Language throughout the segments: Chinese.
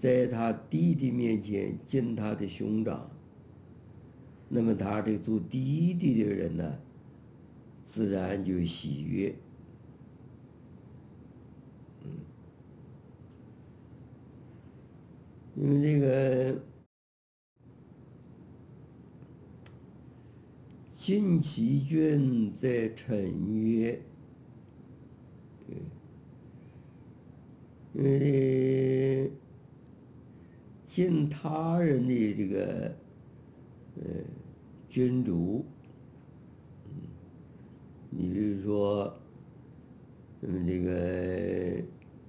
在他弟弟面前见他的兄长，那么他这做弟弟的人呢，自然就喜悦。因为这个晋其君在臣曰，因为见他人的这个君主，你比如说，这个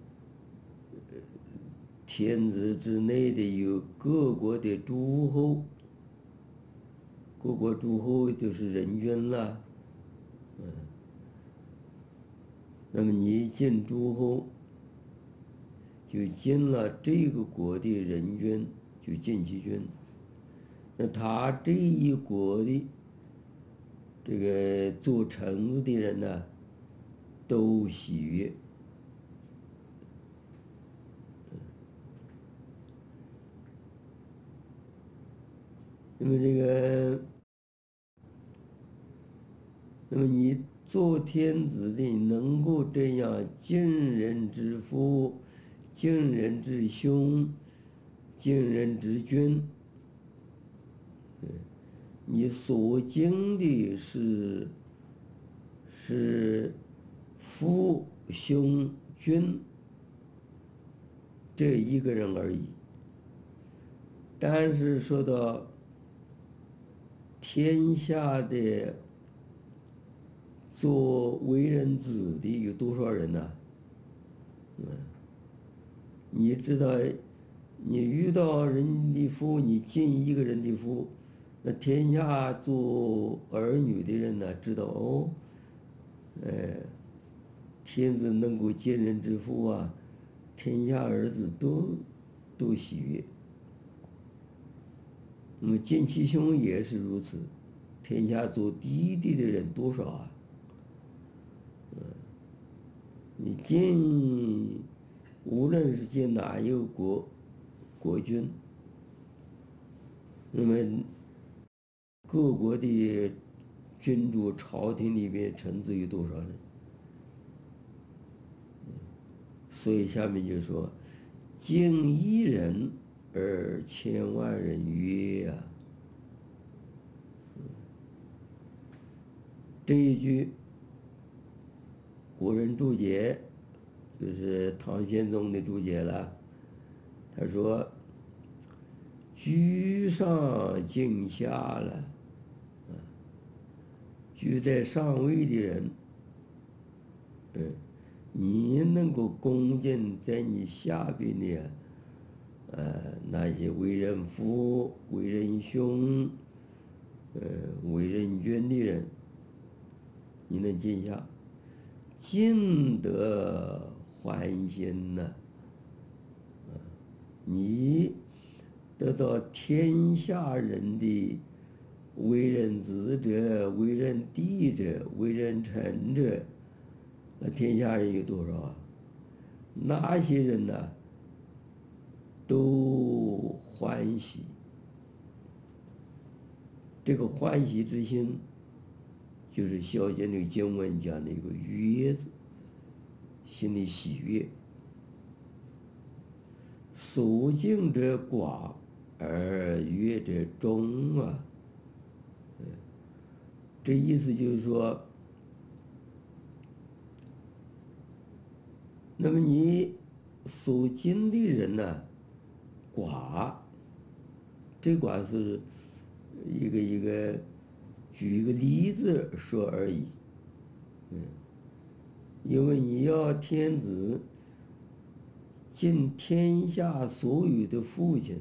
天子之内的有各国的诸侯，各国诸侯就是人君了，那么你见诸侯，就见了这个国的人君，就见其君。那他这一国的这个做臣子的人呢，都喜悦。那么那么你做天子的能够这样敬人之父，敬人之兄，敬人之君，你所敬的是父兄君这一个人而已。但是说到天下的做为人子的有多少人呢？你知道，你遇到人的父，你敬一个人的父，那天下做儿女的人呢，知道哦，天子能够见人之父啊，天下儿子都喜悦。那么见其兄也是如此，天下做弟弟的人多少啊？你见，无论是见哪一个国君，那么各国的君主朝廷里面臣子有多少人？所以下面就说，敬一人而千万人曰啊。这一句古人注解，就是唐玄宗的注解了。他说：“居上敬下了，居在上位的人，你能够恭敬在你下边的，那些为人父、为人兄、为人君的人，你能敬下，敬得欢心呢。你得到天下人的为人子者、为人弟者、为人臣者，那天下人有多少啊？那些人呢，都欢喜。这个欢喜之心，就是小简这个经文讲的一个悦字，心里喜悦。所敬者寡，而悦者众啊。这意思就是说，那么你所敬的人呢，寡，这寡是一个举一个例子说而已。因为你要天子敬天下所有的父亲，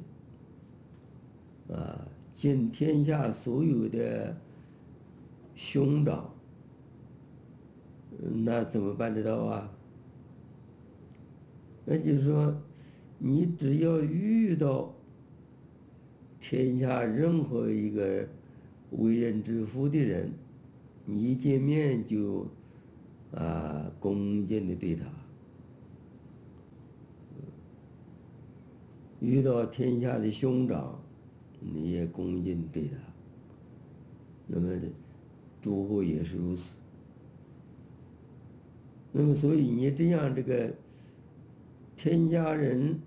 敬天下所有的兄长，那怎么办得到啊？那就是说，你只要遇到天下任何一个为人之父的人，你一见面就恭敬的对他。 遇到天下的兄长，你也恭敬对他。那么诸侯也是如此。那么所以你这样，这个天下人